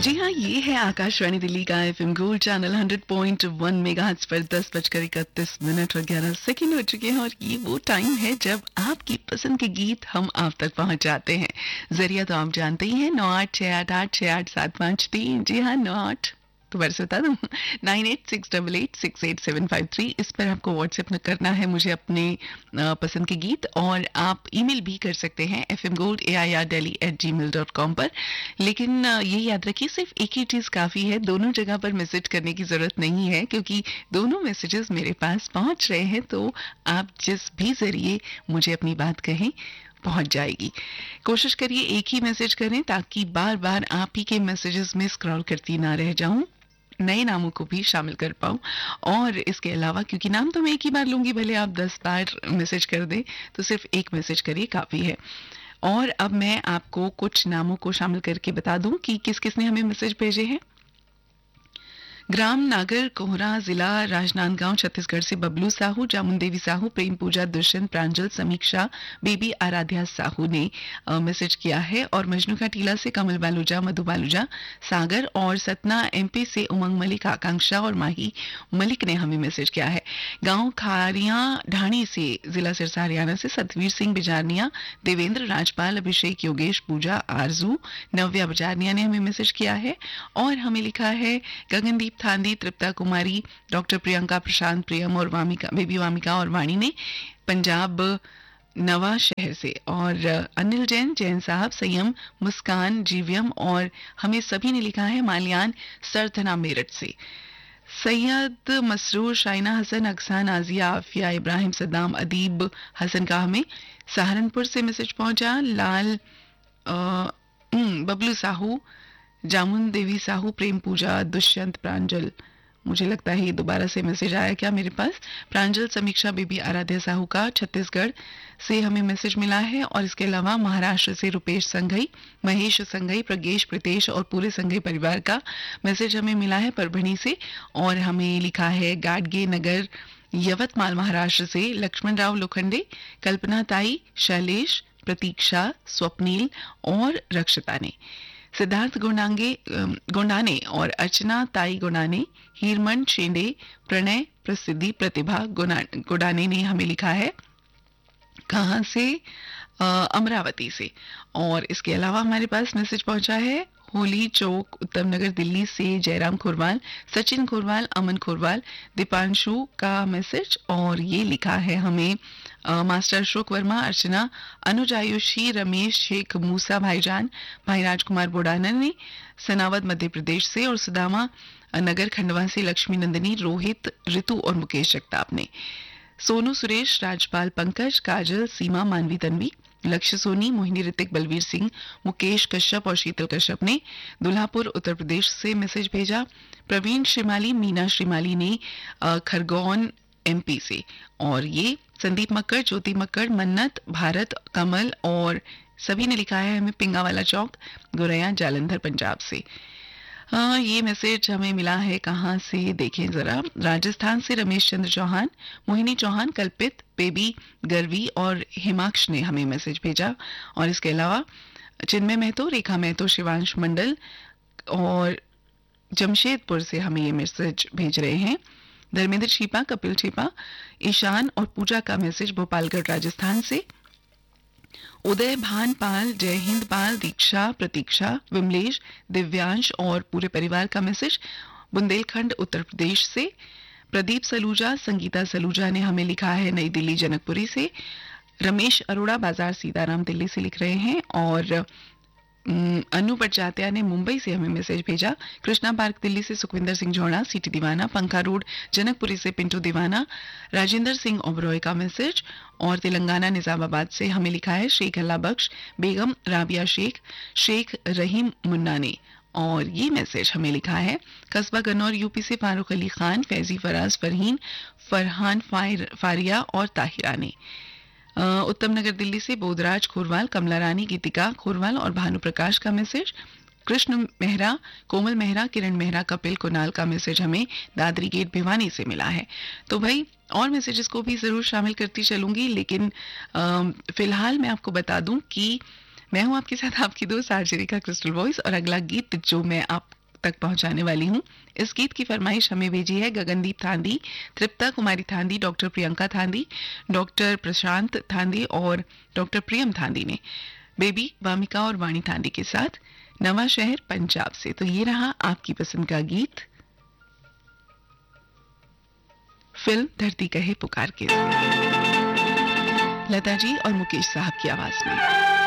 जी हाँ, ये है आकाशवाणी दिल्ली का एफएम गोल्ड चैनल 100.1 मेगाहर्ट्ज पर 10:31 और 11 सेकंड हो चुके हैं और ये वो टाइम है जब आपकी पसंद के गीत हम आप तक पहुंच जाते हैं। जरिया तो आप जानते ही हैं, 9868868753। जी हाँ, 98 दोबारा से बता दूं 9868868753। इस पर आपको व्हाट्सएप करना है मुझे अपने पसंद के गीत, और आप ईमेल भी कर सकते हैं fmgold@airdelhi@gmail.com पर। लेकिन ये याद रखिए, सिर्फ एक ही चीज़ काफ़ी है, दोनों जगह पर मैसेज करने की ज़रूरत नहीं है, क्योंकि दोनों मैसेजेस मेरे पास पहुंच रहे हैं। तो आप जिस भी ज़रिए मुझे अपनी बात कहें, पहुंच जाएगी। कोशिश करिए एक ही मैसेज करें, ताकि बार बार आप ही के मैसेजेस में स्क्रॉल करती ना रह जाऊं, नए नामों को भी शामिल कर पाऊं। और इसके अलावा, क्योंकि नाम तो मैं एक ही बार लूंगी, भले आप 10 बार मैसेज कर दें, तो सिर्फ एक मैसेज करिए, काफ़ी है। और अब मैं आपको कुछ नामों को शामिल करके बता दूं कि किस किस ने हमें मैसेज भेजे हैं। ग्राम नागर कोहरा, जिला राजनांदगांव, छत्तीसगढ़ से बबलू साहू, जामुन देवी साहू, प्रेम पूजा, दुष्यंत, प्रांजल, समीक्षा, बेबी आराध्या साहू ने मैसेज किया है। और मजनू का टीला से कमल बालूजा, मधु बालूजा, सागर और सतना एमपी से उमंग मलिक, आकांक्षा और माही मलिक ने हमें मैसेज किया है। गांव खारियां ढाणी से, जिला सिरसा, हरियाणा से सतवीर सिंह बिजारनिया, देवेंद्र, राजपाल, अभिषेक, योगेश, पूजा, आरजू, नव्या बिजारनिया ने हमें मैसेज किया है। और हमें लिखा है गगनदीप थांदी, तृप्ता कुमारी, डॉक्टर प्रियंका, प्रशांत, प्रियम और वामिका, बेबी वामिका और वाणी ने पंजाब नवा शहर से। और अनिल जैन, जैन साहब, संयम, मुस्कान, जीवियम, और हमें सभी ने लिखा है माल्यान सरथना मेरठ से। सैयद मसरूर, शाइना हसन, अक्सान, आजिया, आफिया, इब्राहिम, सद्दाम, अदीब हसन का हमें सहारनपुर से मैसेज पहुंचा। लाल बबलू साहू, जामुन देवी साहू, प्रेम पूजा, दुष्यंत, प्रांजल, मुझे लगता है ये दोबारा से मैसेज आया क्या मेरे पास। प्रांजल, समीक्षा, बेबी आराध्या साहू का छत्तीसगढ़ से हमें मैसेज मिला है। और इसके अलावा महाराष्ट्र से रुपेश संघई, महेश संघई, प्रज्ञेश, प्रितेश और पूरे संघई परिवार का मैसेज हमें मिला है परभणी से। और हमें लिखा है गाडगे नगर, यवतमाल, महाराष्ट्र से लक्ष्मण राव लोखंडे, कल्पना ताई, शैलेश, प्रतीक्षा, स्वप्नील और रक्षिता ने। सिद्धार्थ गोंडाने और अर्चना ताई गोंडाने, हीरमन शेंडे, प्रणय, प्रसिद्धि, प्रतिभा गोडाने ने हमें लिखा है कहाँ से, अमरावती से। और इसके अलावा हमारे पास मैसेज पहुंचा है होली चौक, उत्तम नगर, दिल्ली से जयराम खुरवाल, सचिन खुरवाल, अमन खुरवाल, दीपांशु का मैसेज। और ये लिखा है हमें मास्टर अशोक वर्मा, अर्चना, अनुज, आयुषी, रमेश, शेख मूसा भाईजान, भाई राजकुमार बोडाना ने सनावद मध्य प्रदेश से। और सुदामा नगर खंडवा से लक्ष्मी नंदिनी, रोहित, ऋतु और मुकेश जगताप ने। सोनू, सुरेश, राजपाल, पंकज, काजल, सीमा, मानवी, तन्वी, लक्ष्य सोनी, मोहिनी, ऋतिक, बलवीर सिंह, मुकेश कश्यप और शीतल कश्यप ने दुल्हापुर उत्तर प्रदेश से मैसेज भेजा। प्रवीण श्रीमाली, मीना श्रीमाली ने खरगोन एमपी से। और ये संदीप मक्कड़, ज्योति मक्कड़, मन्नत, भारत, कमल और सभी ने लिखा है हमें पिंगावाला चौक, गोरैया, जालंधर, पंजाब से। ये मैसेज हमें मिला है कहाँ से, देखें जरा, राजस्थान से रमेश चंद्र चौहान, मोहिनी चौहान, कल्पित, बेबी गर्वी और हिमाक्ष ने हमें मैसेज भेजा। और इसके अलावा चिन्मय महतो, रेखा महतो, शिवांश मंडल और जमशेदपुर से हमें ये मैसेज भेज रहे हैं। धर्मेंद्र छिपा, कपिल छिपा, ईशान और पूजा का मैसेज भोपालगढ़, राजस्थान से। उदय, भान पाल, जय हिंद पाल, दीक्षा, प्रतीक्षा, विमलेश, दिव्यांश और पूरे परिवार का मैसेज बुंदेलखंड, उत्तर प्रदेश से। प्रदीप सलूजा, संगीता सलूजा ने हमें लिखा है नई दिल्ली, जनकपुरी से। रमेश अरोड़ा, बाजार सीताराम, दिल्ली से लिख रहे हैं। और अनु पटजात्या ने मुंबई से हमें मैसेज भेजा। कृष्णा पार्क, दिल्ली से सुखविंदर सिंह झोड़ा, सिटी दीवाना, पंखा रोड, जनकपुरी से पिंटू दीवाना, राजेंद्र सिंह ओबरॉय का मैसेज। और तेलंगाना निजामाबाद से हमें लिखा है शेख अल्लाह बख्श, बेगम राबिया शेख, शेख रहीम मुन्ना ने। और ये मैसेज हमें लिखा है कस्बा गन्नौर यूपी से फारूक अली खान, फैजी, फराज, फरहीन, फरहान फारिया और ताहिरा ने। उत्तम नगर दिल्ली से बोधराज खुरवाल, कमला रानी, गीतिका खुरवाल और भानु प्रकाश का मैसेज। कृष्ण मेहरा, कोमल मेहरा, किरण मेहरा, कपिल, कुणाल का मैसेज हमें दादरी गेट भिवानी से मिला है। तो भाई और मैसेजेस को भी ज़रूर शामिल करती चलूंगी, लेकिन फिलहाल मैं आपको बता दूं कि मैं हूं आपके साथ आपकी दोस्त आरजे रेखा क्रिस्टल वॉइस, और अगला गीत जो मैं आप तक पहुंचाने वाली हूं, इस गीत की फरमाइश हमें भेजी है गगनदीप थांदी, तृप्ता कुमारी थांदी, डॉक्टर प्रियंका थांदी, डॉक्टर प्रशांत थांदी और डॉक्टर प्रियम थांदी ने, बेबी वामिका और वाणी थांदी के साथ, नवा शहर पंजाब से। तो ये रहा आपकी पसंद का गीत, फिल्म धरती कहे पुकार के, लता जी और मुकेश साहब की आवाज में।